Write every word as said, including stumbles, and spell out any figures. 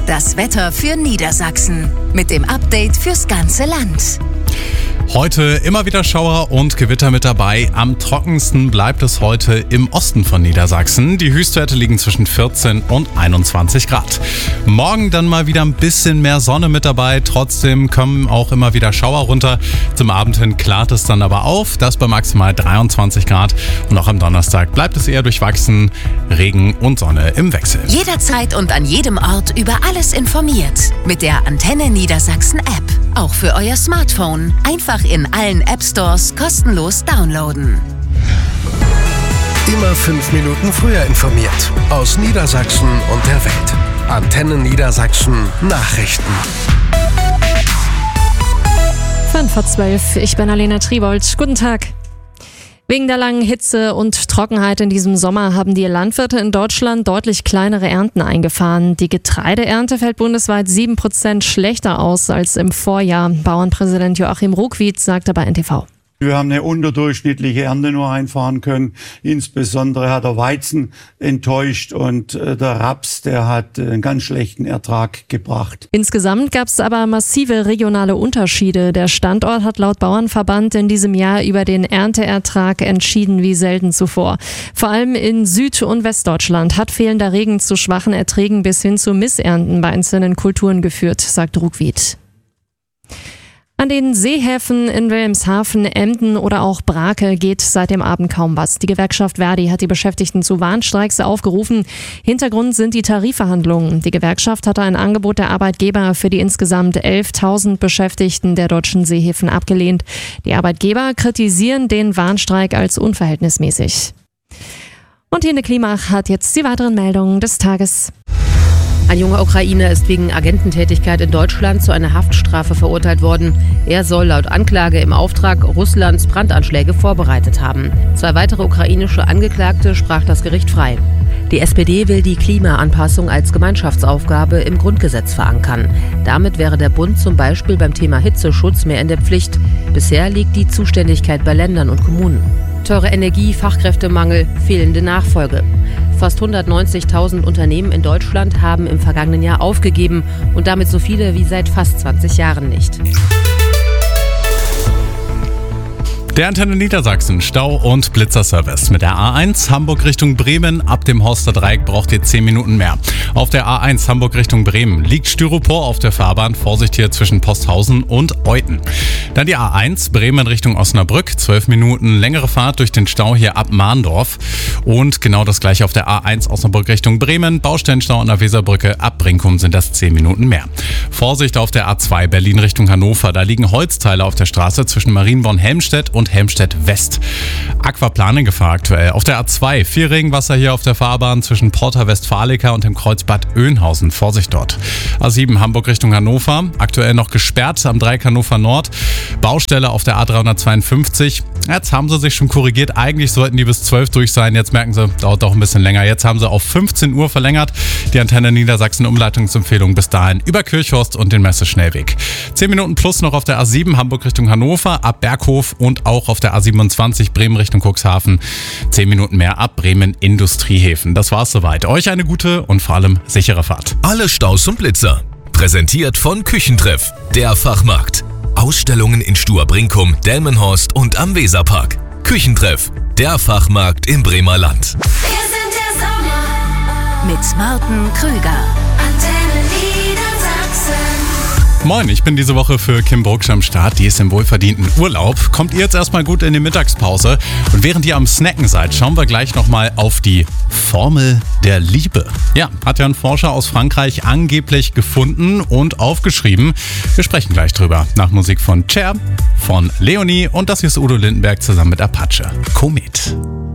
Das Wetter für Niedersachsen mit dem Update fürs ganze Land. Heute immer wieder Schauer und Gewitter mit dabei. Am trockensten bleibt es heute im Osten von Niedersachsen. Die Höchstwerte liegen zwischen vierzehn und einundzwanzig Grad. Morgen dann mal wieder ein bisschen mehr Sonne mit dabei. Trotzdem kommen auch immer wieder Schauer runter. Zum Abend hin klart es dann aber auf. Das bei maximal dreiundzwanzig Grad. Und auch am Donnerstag bleibt es eher durchwachsen. Regen und Sonne im Wechsel. Jederzeit und an jedem Ort über alles informiert. Mit der Antenne Niedersachsen App. Auch für euer Smartphone. Einfach in allen App-Stores kostenlos downloaden. Immer fünf Minuten früher informiert. Aus Niedersachsen und der Welt. Antenne Niedersachsen Nachrichten. fünf vor zwölf, ich bin Alena Tribold. Guten Tag. Wegen der langen Hitze und Trockenheit in diesem Sommer haben die Landwirte in Deutschland deutlich kleinere Ernten eingefahren. Die Getreideernte fällt bundesweit sieben Prozent schlechter aus als im Vorjahr. Bauernpräsident Joachim Ruckwied sagte bei N T V. Wir haben eine unterdurchschnittliche Ernte nur einfahren können. Insbesondere hat der Weizen enttäuscht und der Raps, der hat einen ganz schlechten Ertrag gebracht. Insgesamt gab es aber massive regionale Unterschiede. Der Standort hat laut Bauernverband in diesem Jahr über den Ernteertrag entschieden wie selten zuvor. Vor allem in Süd- und Westdeutschland hat fehlender Regen zu schwachen Erträgen bis hin zu Missernten bei einzelnen Kulturen geführt, sagt Ruckwied. An den Seehäfen in Wilhelmshaven, Emden oder auch Brakel geht seit dem Abend kaum was. Die Gewerkschaft Verdi hat die Beschäftigten zu Warnstreiks aufgerufen. Hintergrund sind die Tarifverhandlungen. Die Gewerkschaft hatte ein Angebot der Arbeitgeber für die insgesamt elftausend Beschäftigten der deutschen Seehäfen abgelehnt. Die Arbeitgeber kritisieren den Warnstreik als unverhältnismäßig. Und Hene Klimach hat jetzt die weiteren Meldungen des Tages. Ein junger Ukrainer ist wegen Agententätigkeit in Deutschland zu einer Haftstrafe verurteilt worden. Er soll laut Anklage im Auftrag Russlands Brandanschläge vorbereitet haben. Zwei weitere ukrainische Angeklagte sprach das Gericht frei. Die S P D will die Klimaanpassung als Gemeinschaftsaufgabe im Grundgesetz verankern. Damit wäre der Bund zum Beispiel beim Thema Hitzeschutz mehr in der Pflicht. Bisher liegt die Zuständigkeit bei Ländern und Kommunen. Teure Energie, Fachkräftemangel, fehlende Nachfolge. Fast hundertneunzigtausend Unternehmen in Deutschland haben im vergangenen Jahr aufgegeben und damit so viele wie seit fast zwanzig Jahren nicht. Der Antenne Niedersachsen Stau- und Blitzerservice. Mit der A eins Hamburg Richtung Bremen ab dem Horster Dreieck braucht ihr zehn Minuten mehr. Auf der A eins Hamburg Richtung Bremen liegt Styropor auf der Fahrbahn. Vorsicht hier zwischen Posthausen und Euten. Dann die A eins Bremen Richtung Osnabrück. zwölf Minuten längere Fahrt durch den Stau hier ab Mahndorf. Und genau das gleiche auf der A eins Osnabrück Richtung Bremen. Baustellenstau an der Weserbrücke. Ab Brinkum sind das zehn Minuten mehr. Vorsicht auf der A zwei Berlin Richtung Hannover. Da liegen Holzteile auf der Straße zwischen Marienborn-Helmstedt und Helmstedt West. Aquaplaning-Gefahr aktuell. Auf der A zwei viel Regenwasser hier auf der Fahrbahn zwischen Porta Westfalica und dem Kreuz Bad Oeynhausen. Vorsicht dort. A sieben Hamburg Richtung Hannover. Aktuell noch gesperrt am Dreieck Hannover Nord. Baustelle auf der A dreihundertzweiundfünfzig. Jetzt haben sie sich schon korrigiert. Eigentlich sollten die bis zwölf durch sein. Jetzt merken sie, dauert doch ein bisschen länger. Jetzt haben sie auf fünfzehn Uhr verlängert. Die Antenne Niedersachsen Umleitungsempfehlung bis dahin über Kirchhorst und den Messeschnellweg. zehn Minuten plus noch auf der A sieben Hamburg Richtung Hannover ab Berghof und auch auf der A siebenundzwanzig Bremen Richtung Cuxhaven. zehn Minuten mehr ab Bremen Industriehäfen. Das war's soweit. Euch eine gute und vor allem sichere Fahrt. Alle Staus und Blitzer. Präsentiert von Küchentreff, der Fachmarkt. Ausstellungen in Stuhr-Brinkum, Delmenhorst und am Weserpark. Küchentreff, der Fachmarkt im Bremer Land. Wir sind der Sommer mit Martin Krüger. Antenne Niedersachsen. Moin, ich bin diese Woche für Kim Burgsch am Start. Die ist im wohlverdienten Urlaub. Kommt ihr jetzt erstmal gut in die Mittagspause. Und während ihr am Snacken seid, schauen wir gleich nochmal auf die Formel der Liebe. Ja, hat ja ein Forscher aus Frankreich angeblich gefunden und aufgeschrieben. Wir sprechen gleich drüber. Nach Musik von Cher, von Leonie und das hier ist Udo Lindenberg zusammen mit Apache. Komet.